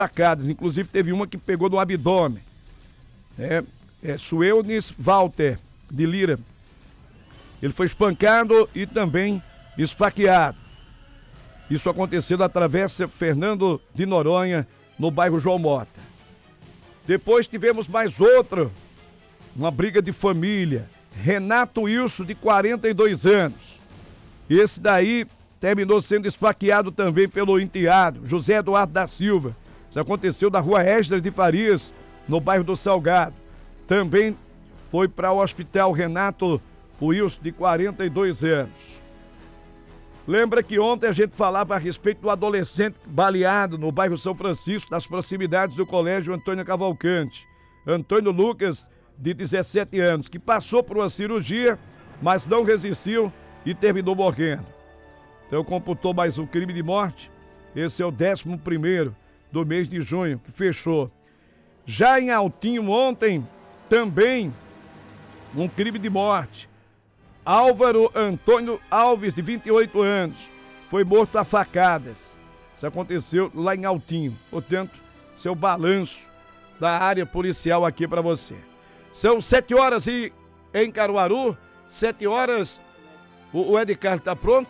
facadas, inclusive teve uma que pegou no abdômen. Suelnis Walter, de Lira. Ele foi espancado e também esfaqueado. Isso aconteceu na Travessa Fernando de Noronha, no bairro João Mota. Depois tivemos mais outra, uma briga de família. Renato Wilson, de 42 anos. Esse daí terminou sendo esfaqueado também pelo enteado, José Eduardo da Silva. Isso aconteceu na rua Esdras de Farias, no bairro do Salgado. Também foi para o hospital Renato Wilson, de 42 anos. Lembra que ontem a gente falava a respeito do adolescente baleado no bairro São Francisco, nas proximidades do colégio Antônio Cavalcante. Antônio Lucas, de 17 anos, que passou por uma cirurgia, mas não resistiu e terminou morrendo. Então computou mais um crime de morte. Esse é o 11º do mês de junho, que fechou. Já em Altinho, ontem, também um crime de morte. Álvaro Antônio Alves, de 28 anos, foi morto a facadas. Isso aconteceu lá em Altinho. Portanto, seu balanço da área policial aqui para você. São 7 horas e em Caruaru, 7 horas, o Ed Carlos está pronto?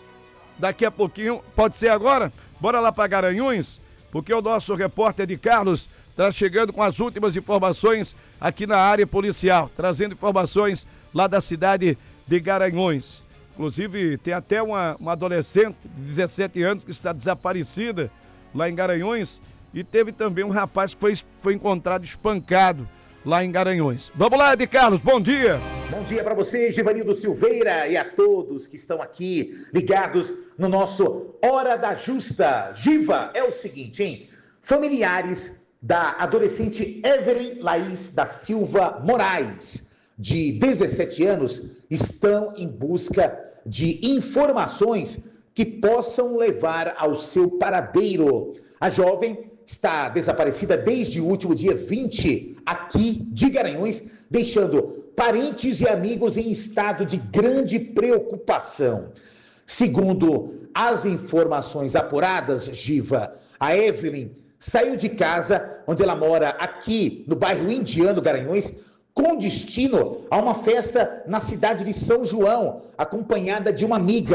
Daqui a pouquinho, pode ser agora? Bora lá para Garanhuns, porque o nosso repórter Ed Carlos está chegando com as últimas informações aqui na área policial, trazendo informações lá da cidade de Garanhuns. Inclusive, tem até uma adolescente de 17 anos que está desaparecida lá em Garanhuns, e teve também um rapaz que foi encontrado espancado lá em Garanhuns. Vamos lá, Ed Carlos, bom dia. Bom dia para você, Givanildo Silveira, e a todos que estão aqui ligados no nosso Hora da Justa. Giva, é o seguinte, hein? Familiares da adolescente Evelyn Laís da Silva Moraes, de 17 anos, estão em busca de informações que possam levar ao seu paradeiro. A jovem está desaparecida desde o último dia 20 aqui de Garanhuns, deixando parentes e amigos em estado de grande preocupação. Segundo as informações apuradas, Giva, a Evelyn saiu de casa, onde ela mora aqui no bairro Indiano, Garanhuns, com destino a uma festa na cidade de São João, acompanhada de uma amiga.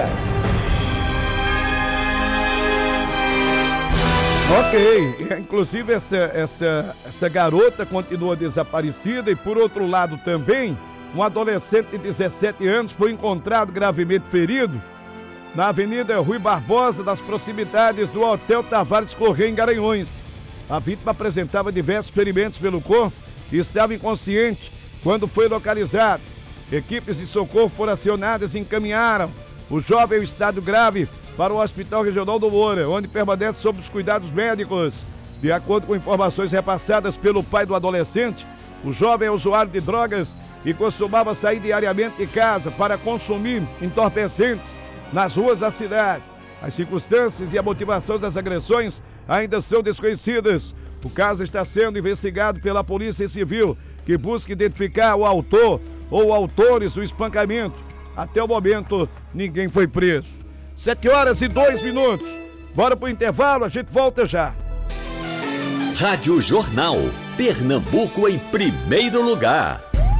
Ok, inclusive essa garota continua desaparecida, e por outro lado também, um adolescente de 17 anos foi encontrado gravemente ferido na Avenida Rui Barbosa, nas proximidades do Hotel Tavares Corrêa, em Garanhuns. A vítima apresentava diversos ferimentos pelo corpo e estava inconsciente quando foi localizado. Equipes de socorro foram acionadas e encaminharam o jovem em estado grave para o Hospital Regional do Moura, onde permanece sob os cuidados médicos. De acordo com informações repassadas pelo pai do adolescente, o jovem é usuário de drogas e costumava sair diariamente de casa para consumir entorpecentes nas ruas da cidade. As circunstâncias e a motivação das agressões ainda são desconhecidas. O caso está sendo investigado pela Polícia Civil, que busca identificar o autor ou autores do espancamento. Até o momento, ninguém foi preso. 7 horas e 2 minutos. Bora pro intervalo, a gente volta já. Rádio Jornal, Pernambuco em primeiro lugar.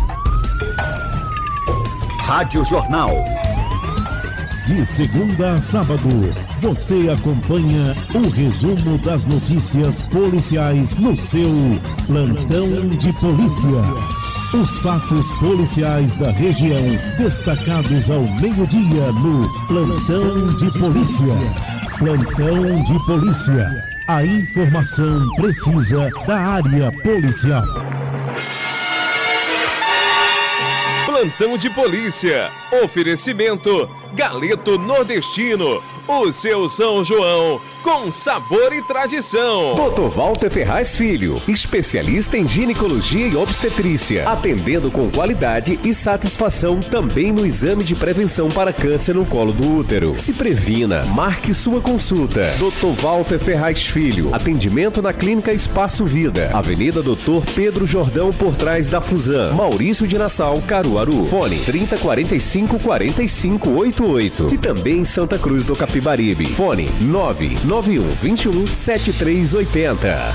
Rádio Jornal. De segunda a sábado, você acompanha o resumo das notícias policiais no seu Plantão de Polícia. Os fatos policiais da região, destacados ao meio-dia no Plantão de Polícia. Plantão de Polícia. A informação precisa da área policial. Plantão de Polícia. Oferecimento Galeto Nordestino. O seu São João com sabor e tradição. Dr. Walter Ferraz Filho, especialista em ginecologia e obstetrícia, atendendo com qualidade e satisfação também no exame de prevenção para câncer no colo do útero. Se previna, marque sua consulta. Dr. Walter Ferraz Filho, atendimento na Clínica Espaço Vida, Avenida Dr. Pedro Jordão, por trás da Fusan, Maurício de Nassau, Caruaru. Fone 3045-4588 e também em Santa Cruz do Capitão. Capibaribe. Fone 99121 7380.